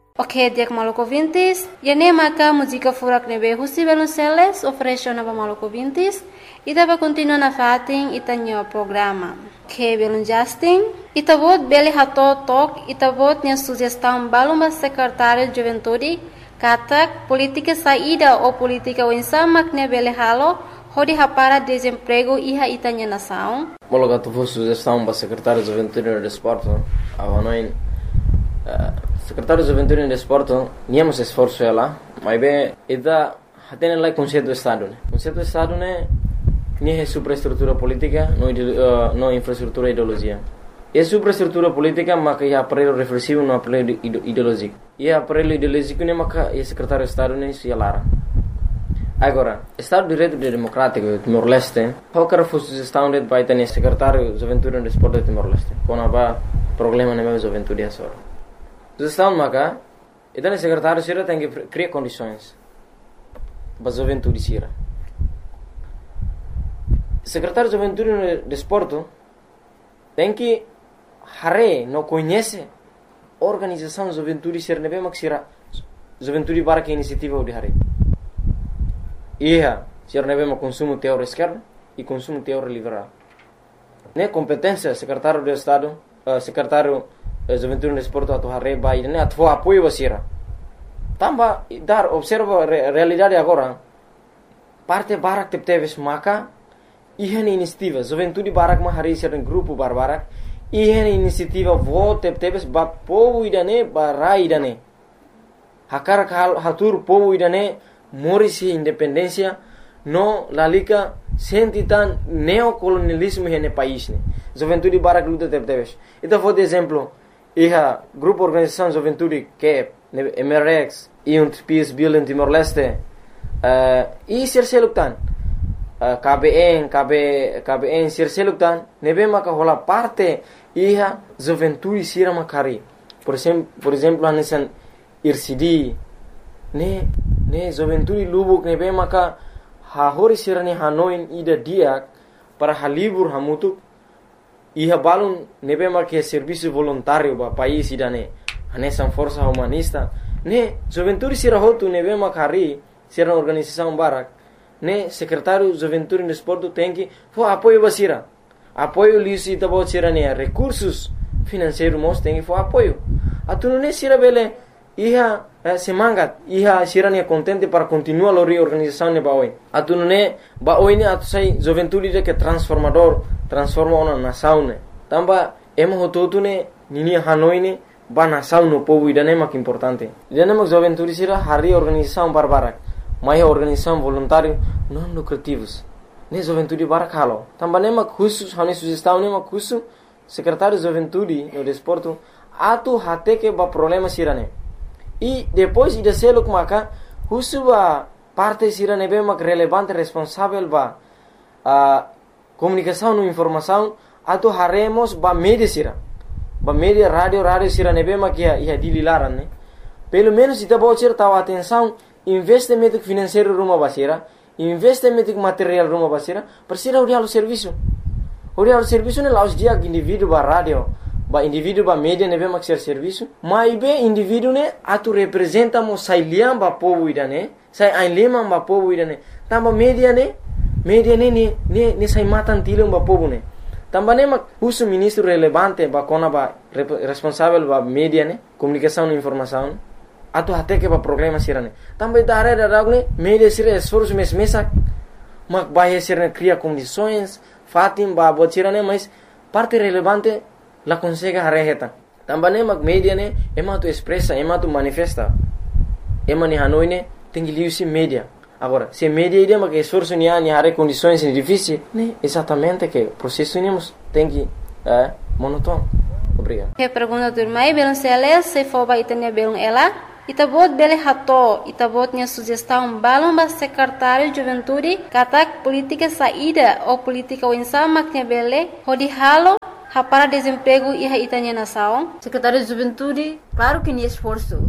Ok, dia Maluco Vintes. E nem marca música furak nebe Husi Velonceles oferece nova Maluco Vintes. E dava continua na fatin e tanho programa. Que belum Justin. E tabot beli hato tok e tabot nya sugestão baluma secretário de juventude katak política saída ou política unsama que beli halo hodi hapara desemprego iha itanya nação. Mologa tu vou sugestão para secretário de juventude e desporto. Avanoin secretário de juventude e desporto niamos esforço ela, mas bem ida hatene lá conceito do estado, né? Conceito do estado né nem é superestrutura política, não infraestrutura ideologia. É superestrutura política, mas é aparelho reflexivo, não aparelho ideológico. E aparelho ideológico nem é o secretário de estado nem se alara. Agora, Estado de Direito Democrático de Timor-Leste, qualquer sugestão de vai ter secretário de juventude e desporto de Timor-Leste. Quando há problema na juventude é só. Sugestão maca, então o secretário sira tem que criar condições para a juventude sira. Secretário de juventude e desporto tem que não conhece a organização de juventude sira nebe mak sira juventude para que iniciativa de hare. Ia, sira nebe mak consumo teor esquerda e consumo teor liberal. Ne competência secretário de estado, secretário de juventude e desporto atu hare vai ne atu apoio basira. Tamba dar observa realidade agora. Parte barak teves maka ihan inisiativa juventude barak ma hari sira grupo barbarak ihan inisiativa vote teves ba povo idane barai idane hakar hatur povo idane morisi independência no lalika sentitan neocolonialismo hene país ne juventude barak luta teves ita for de exemplo iha grupo organização juventude que MRX e Peace Building Timor-Leste e serseluktan KBN serseluktan nebe maka hola parte iha juventude sira makari por exemplo anesan IRCD ne juventude lubuk nebe maka hahori sira ni hanoin ida diak para halibur hamutuk iha balun nebe maka serviço voluntário ba país idane anesan força humanista ne juventude sira hotu nebe makari sira organização barak ne secretário de juventude e desporto tem que apoio basira apoio lisi tabo sira ne recursos financeiros mos tem que apoio atu ne sira bele iha semangat iha sira ne contente para continuar a reorganização ne baoi atu ne baoi ne atu sai juventude de que transforma uma nação ne tamba emo hototu ne nini hanoi ne ba nação no povo idane mak importante idane mak juventude sira hari organização barbarak mais organização voluntário não lucrativos ne juventude barak halo tamba ne mak khusus hani sugestão ne mak khusus secretário de juventude no desporto atu hate que ba problema sirane e depois ida selo maka khusus ba parte sirane be mak relevante responsável ba comunicação no informação atu haremos ba media sira ba media radio sirane be mak ia dililaran ne pelo menos ita bo sir tawa atenção investimento financeiro rumah basira, investimento material rumah basira, persira urialo serviço ne laus dia indivíduo ba radio, ba indivíduo ba media nebe mak ser serviço, mas be indivíduo ne atu representa mo sai liam ba povo idane, sai ai lema ba povo idane, tamba media ne sai matan tilum ba povo ne. Tamba ne mak usu ministro relevante ba kona ba responsável ba media ne, comunicação e informação. Atu hate que ba problema sirane também da área da ragne media sira esforço mesak mak bahia sirane cria condições fatim ba botirane mas parte relevante la consegue hareheta também mak media ne ema tu expressa ema tu manifesta ema ni hanoi ne tengi liusi media agora se media ide mak esforço ni hare condições difíceis ne exatamente que processo nemos tengi monotono. Obrigado. Que pergunta do irmão Belonceles se for ba itanya belon ela itabot bele hato itabot nya sugestão balon ba secretário de juventude katak política saída ou política unsama que bele hodi halo para desemprego e itanya nação secretário de juventude claro que ni esforço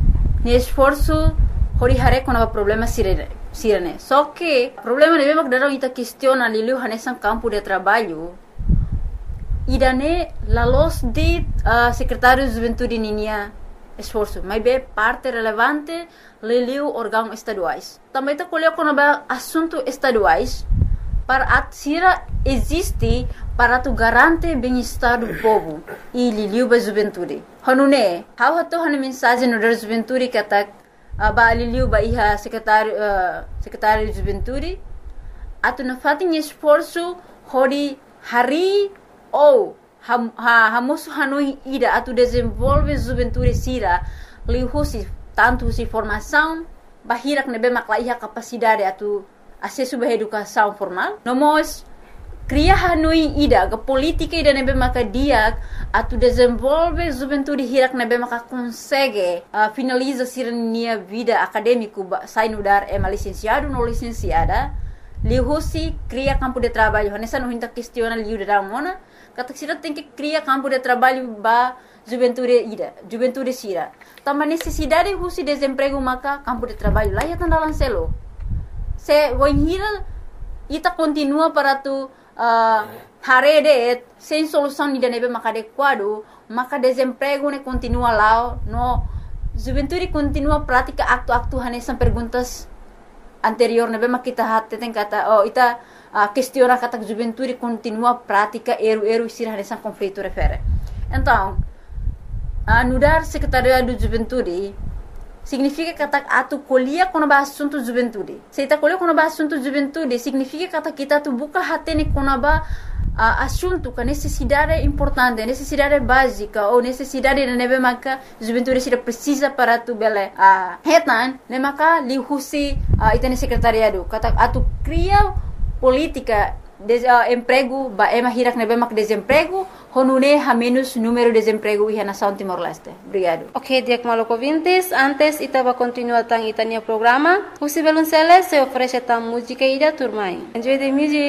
hodi hare com problema sirene só que problema de mesmo que daram ita questiona lilu hanesan campo de trabalho idane la los de secretário de juventude ninia esforço, mas é parte relevante leliu órgãos estaduais. Também está colocando assuntos estaduais para a sira existe para tu garante bem-estar do povo e liliu ba juventude. Hanune, how hato han mensagem no da juventude que atak ba liliu ba iha secretário de juventude atu na fatin esforço hori hari ou hamosu hanui ida atu desenvolve juventude sira lihusi tanto si formação bahirak nebe makla iha capacidade atu acesso à educação formal. Nomos cria hanui ida ke política ida nebe maka dia atu desenvolve juventude hirak nebe maka consegue finaliza sirnia vida acadêmico sai no dar licenciado no licenciada lihusi cria campo de trabalho nessa não hinta questiona liu da mona kata sira tem que cria campo de trabalho ba juventude sira também necessidade husi desemprego maka campo de trabalho lá ya tanda lancelo se voinhira ita continua para tu harede sem solução ni nebe maka adequado maka desemprego ne continua lá no juventude continua prática acto hanesan perguntas anterior nebe maka kita hatte tem kata ita questiona kata juventude continua prática eru sira hanesan conflito refere então anudar secretariado de juventude significa kata atu colhia quando ba assunto juventude. Se ta colhia quando ba assunto juventude significa kata kita tu buka hatene quando ba assunto com necessidade importante, necessidade básica ou necessidade de nebe maka juventude sira precisa para tu bele hetan ne maka lihusi itane secretariado kata atu cria política emprego ba hirak nebe mak desemprego honune ha menos número de desemprego e nação Timor-Leste. Obrigado. Ok, Diak Maloko ouvintes, antes itava continuar tang itania programa, Husi Belunceles se oferece tang música ida turmai. Enjoy the music.